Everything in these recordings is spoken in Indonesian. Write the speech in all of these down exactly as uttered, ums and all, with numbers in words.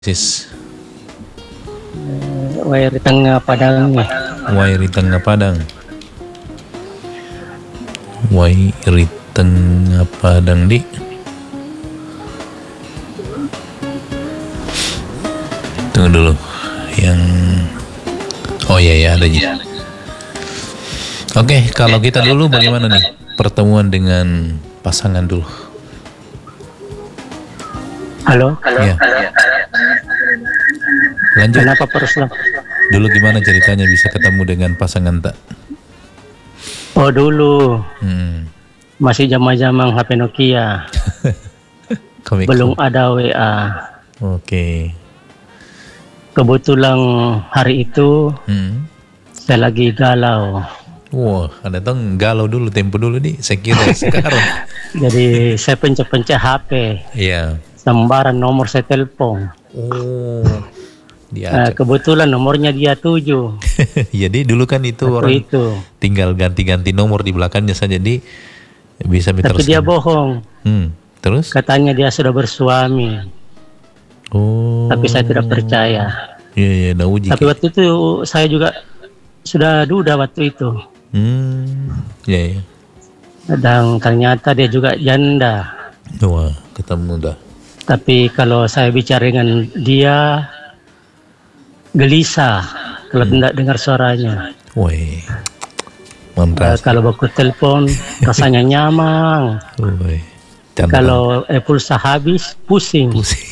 Sis. Wairi tengah Padang. Wairi tengah Padang. Wairi tengah Padang di. Tunggu dulu. Yang oh iya ya ada ya. Oke, kalau kita dulu bagaimana nih pertemuan dengan pasangan dulu? Halo. Ya. Lanjut. Kenapa Perslam? Dulu gimana ceritanya bisa ketemu dengan pasangan tak? Oh dulu Hmm. masih zaman-zaman H P Nokia. Komik. Belum ada W A. Oke. Kebetulan hari itu Hmm. saya lagi galau. Wah, ada tong galau dulu, tempo dulu di. Saya kira sekarang. Jadi saya pencet-pencet H P. Iya. Sembarang nomor saya telepon. Oh. Dia Nah, kebetulan nomornya dia tujuh. Jadi dulu kan itu Waktu orang itu. tinggal ganti-ganti nomor di belakangnya saja, jadi bisa meter. Tapi dia bohong. Hmm. Terus? Katanya dia sudah bersuami. Oh. Tapi saya tidak percaya. Iya, iya, dah uji. Tapi waktu itu saya juga sudah duda waktu itu. Hmm. Iya, iya. Dan ternyata dia juga janda. Wah, ketemu dah. Tapi kalau saya bicara dengan dia, gelisah kalau Hmm. tidak dengar suaranya. Woi. Uh, Mantap. kalau baku telepon rasanya nyaman. Woi. Kalau eh, pulsa habis pusing. Pusing.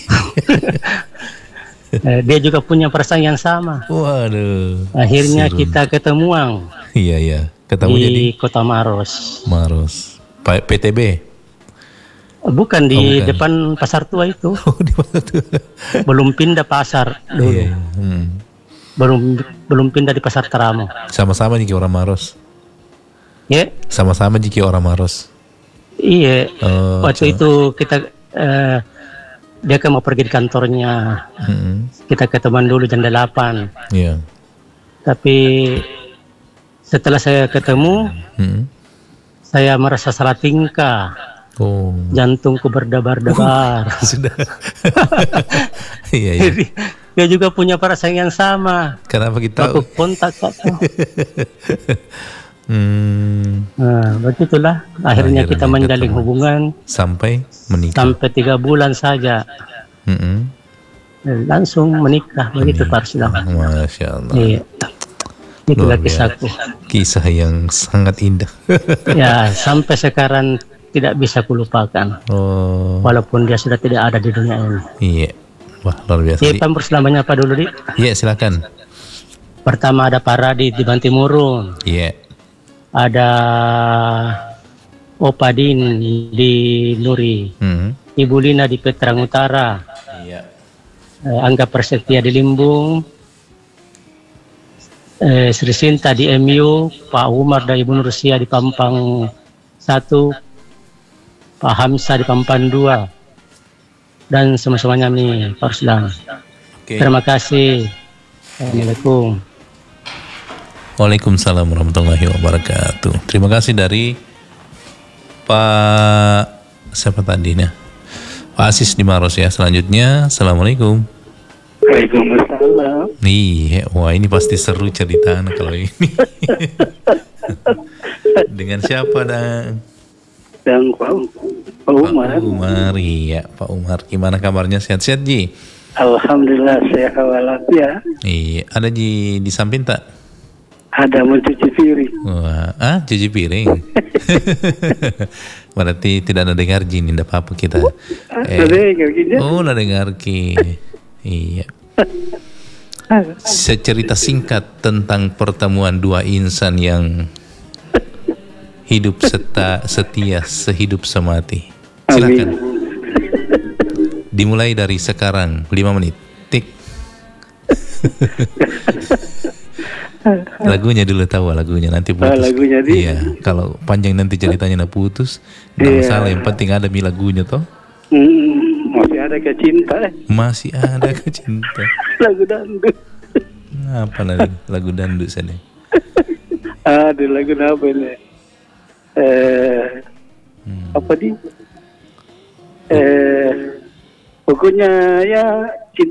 Eh, dia juga punya perasaan yang sama. Waduh. Akhirnya seru. kita ketemuan Iya, iya. Ketemu di jadi Kota Maros. Maros. P T B. Bukan di Oh, bukan. depan pasar tua itu. Oh, di mana tuh? Belum pindah pasar dulu. Iya. Hmm. Belum belum pindah di pasar Teramo. Sama-sama jika orang Maros. Ya, Sama-sama jika orang Maros. iya. Oh, Waktu cuma- itu kita eh, dia kan mau pergi di kantornya. Hmm. Kita ketemuan dulu jam delapan. Iya. Tapi setelah saya ketemu, Hmm. saya merasa salah tingkah. Oh. Jantungku berdebar-debar. Sudah. Iya, iya. Jadi dia juga punya perasaan yang sama. Kenapa kita? Aku kontak Pak. Hmm. Nah, begitulah. Akhirnya, Akhirnya kita menjalin ketemu. hubungan Sampai menikah. sampai tiga bulan saja. Hmm. Eh, Langsung menikah. Begitu Pak Ruslan. Masya Allah. Iya. Itulah Luar biasa. kisahku. Kisah yang sangat indah. Ya, sampai sekarang tidak bisa kulupakan. Oh. Walaupun dia sudah tidak ada di dunia ini. Iya. Wah, luar biasa. Jadi Di. perselamanya apa dulu, Di? Iya, silakan. Pertama ada Pak Radit di Bantimurung. Iya. Ada Opadin di Nuri. Hmm. Ibu Lina di Petrang Utara. Iya. Eh, Angga Persetia di Limbung. Eh, Sri Sinta di M U. Pak Umar dan Ibu Nursia di Pampang satu. Pak Hamzah di Pampang dua. Dan semua-semuanya nih Pak Ruslan. Oke. Terima kasih. Assalamualaikum. Waalaikumsalam warahmatullahi wabarakatuh. Terima kasih dari Pak siapa tadinya? Pak Asis di Maros ya. Selanjutnya, assalamualaikum. Waalaikumsalam. Nih, wah ini pasti seru ceritanya kalau ini. Dengan siapa dan? Dan Pak Pak Umar. Pak Umar, iya Pak Umar. Gimana kabarnya? Sehat-sehat Ji? Alhamdulillah sehat walafiat. Iya, ada Ji di samping tak? Ada mencuci piring. Wah, ah cuci piring. Berarti tidak ada dengar Ji, tidak apa-apa kita. Ada dengar gini. Oh, ada dengar Ki. Iya. Secerita singkat tentang pertemuan dua insan yang hidup seta, setia sehidup semati. Silakan. Dimulai dari sekarang, lima menit. Tik. Lagunya dulu tahu lagunya, nanti putus. Oh, lagunya di- Iya, kalau panjang nanti ceritanya nak putus, nggak Iya. masalah. Yang penting ada mi lagunya toh. Hmm, masih ada kecinta. Masih ada kecinta. Lagu dangdut. Apa nanti lagu dangdut saya? Ada lagu apa ini? Eh, Hmm. apa di? Eh, Pokoknya ya